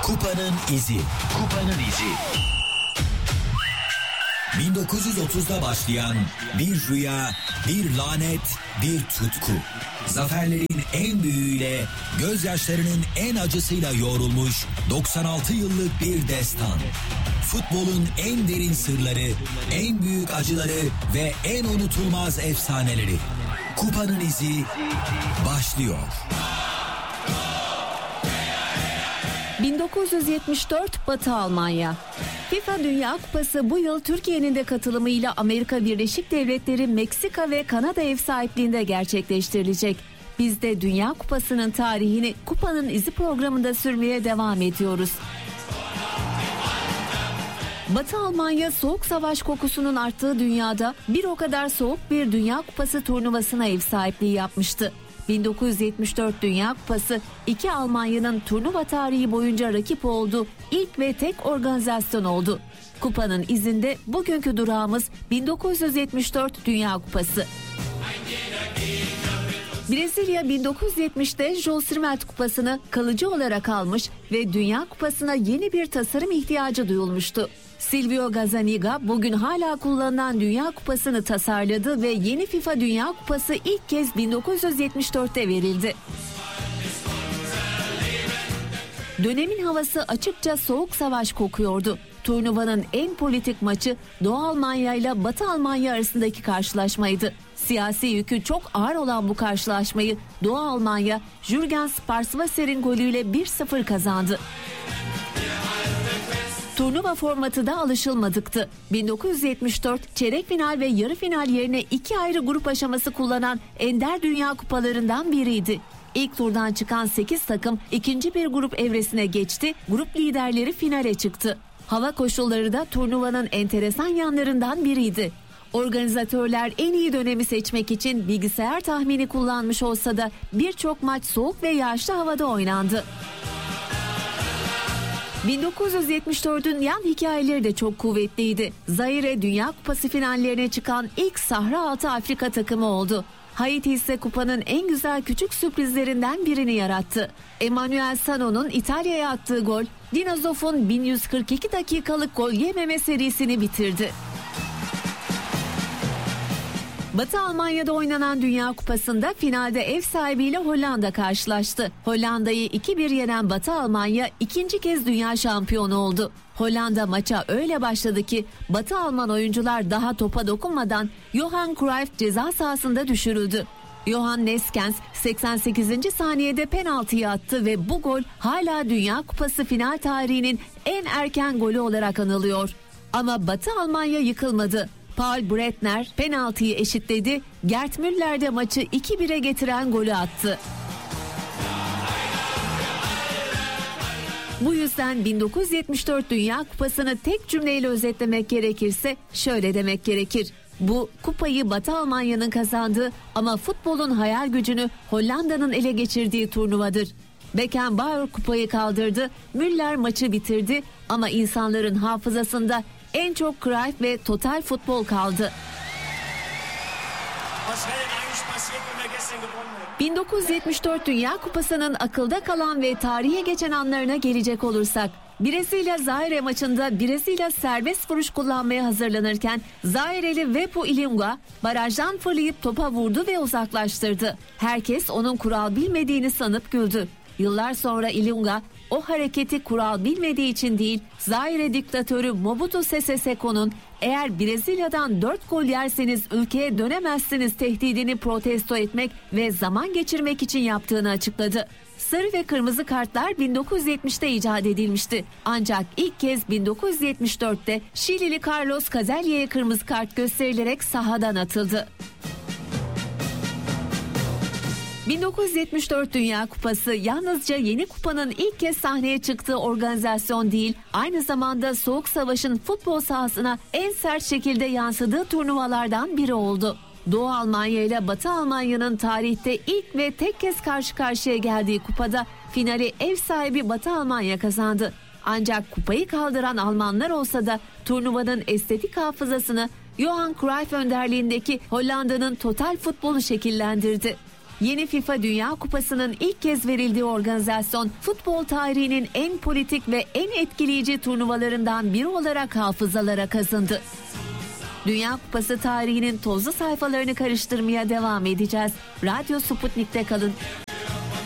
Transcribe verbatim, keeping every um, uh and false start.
Kupanın izi. Kupanın izi. bin dokuz yüz otuzda başlayan bir rüya, bir lanet, bir tutku. Zaferlerin en büyüğüyle, gözyaşlarının en acısıyla yoğrulmuş doksan altı yıllık bir destan. Futbolun en derin sırları, en büyük acıları ve en unutulmaz efsaneleri. Kupanın izi başlıyor. bin dokuz yüz yetmiş dört Batı Almanya. FIFA Dünya Kupası bu yıl Türkiye'nin de katılımıyla Amerika Birleşik Devletleri, Meksika ve Kanada ev sahipliğinde gerçekleştirilecek. Biz de Dünya Kupası'nın tarihini Kupanın İzi programında sürmeye devam ediyoruz. Batı Almanya soğuk savaş kokusunun arttığı dünyada bir o kadar soğuk bir Dünya Kupası turnuvasına ev sahipliği yapmıştı. bin dokuz yüz yetmiş dört Dünya Kupası iki Almanya'nın turnuva tarihi boyunca rakip olduğu ilk ve tek organizasyon oldu. Kupanın izinde bugünkü durağımız bin dokuz yüz yetmiş dört Dünya Kupası. Brezilya bin dokuz yüz yetmişte Jules Rimet Kupası'nı kalıcı olarak almış ve Dünya Kupası'na yeni bir tasarım ihtiyacı duyulmuştu. Silvio Gazzaniga bugün hala kullanılan Dünya Kupası'nı tasarladı ve yeni FIFA Dünya Kupası ilk kez bin dokuz yüz yetmiş dörtte verildi. Dönemin havası açıkça soğuk savaş kokuyordu. Turnuvanın en politik maçı Doğu Almanya ile Batı Almanya arasındaki karşılaşmaydı. Siyasi yükü çok ağır olan bu karşılaşmayı Doğu Almanya, Jürgen Sparswasser'in golüyle bir sıfır kazandı. Turnuva formatı da alışılmadıktı. bin dokuz yüz yetmiş dört çeyrek final ve yarı final yerine iki ayrı grup aşaması kullanan ender dünya kupalarından biriydi. İlk turdan çıkan sekiz takım ikinci bir grup evresine geçti, grup liderleri finale çıktı. Hava koşulları da turnuvanın enteresan yanlarından biriydi. Organizatörler en iyi dönemi seçmek için bilgisayar tahmini kullanmış olsa da birçok maç soğuk ve yağışlı havada oynandı. bin dokuz yüz yetmiş dördün yan hikayeleri de çok kuvvetliydi. Zaire Dünya Kupası finallerine çıkan ilk Sahra Altı Afrika takımı oldu. Haiti ise kupanın en güzel küçük sürprizlerinden birini yarattı. Emmanuel Sano'nun İtalya'ya attığı gol, Dinozof'un bin yüz kırk iki dakikalık gol yememe serisini bitirdi. Batı Almanya'da oynanan Dünya Kupası'nda finalde ev sahibiyle Hollanda karşılaştı. Hollanda'yı iki bir yenen Batı Almanya ikinci kez dünya şampiyonu oldu. Hollanda maça öyle başladı ki Batı Alman oyuncular daha topa dokunmadan Johan Cruyff ceza sahasında düşürüldü. Johan Neskens seksen sekizinci saniyede penaltıyı attı ve bu gol hala Dünya Kupası final tarihinin en erken golü olarak anılıyor. Ama Batı Almanya yıkılmadı. Paul Breitner penaltıyı eşitledi, Gerd Müller de maçı iki bire getiren golü attı. Bu yüzden bin dokuz yüz yetmiş dört Dünya Kupası'nı tek cümleyle özetlemek gerekirse şöyle demek gerekir. Bu kupayı Batı Almanya'nın kazandığı ama futbolun hayal gücünü Hollanda'nın ele geçirdiği turnuvadır. Beckenbauer kupayı kaldırdı, Müller maçı bitirdi ama insanların hafızasında en çok Cruyff ve Total Futbol kaldı. bin dokuz yüz yetmiş dört Dünya Kupası'nın akılda kalan ve tarihe geçen anlarına gelecek olursak, Brezilya Zaire maçında Brezilya serbest vuruş kullanmaya hazırlanırken Zaireli Vepu Ilunga barajdan fırlayıp topa vurdu ve uzaklaştırdı. Herkes onun kural bilmediğini sanıp güldü. Yıllar sonra Ilunga o hareketi kural bilmediği için değil, Zaire diktatörü Mobutu Sese Seko'nun eğer Brezilya'dan dört gol yerseniz ülkeye dönemezsiniz tehdidini protesto etmek ve zaman geçirmek için yaptığını açıkladı. Sarı ve kırmızı kartlar bin dokuz yüz yetmişte icat edilmişti. Ancak ilk kez bin dokuz yüz yetmiş dörtte Şilili Carlos Cazella'ya kırmızı kart gösterilerek sahadan atıldı. bin dokuz yüz yetmiş dört Dünya Kupası yalnızca yeni kupanın ilk kez sahneye çıktığı organizasyon değil, aynı zamanda Soğuk Savaş'ın futbol sahasına en sert şekilde yansıdığı turnuvalardan biri oldu. Doğu Almanya ile Batı Almanya'nın tarihte ilk ve tek kez karşı karşıya geldiği kupada finali ev sahibi Batı Almanya kazandı. Ancak kupayı kaldıran Almanlar olsa da turnuvanın estetik hafızasını Johan Cruyff önderliğindeki Hollanda'nın Total Futbolu şekillendirdi. Yeni FIFA Dünya Kupası'nın ilk kez verildiği organizasyon futbol tarihinin en politik ve en etkileyici turnuvalarından biri olarak hafızalara kazındı. Dünya Kupası tarihinin tozlu sayfalarını karıştırmaya devam edeceğiz. Radyo Sputnik'te kalın.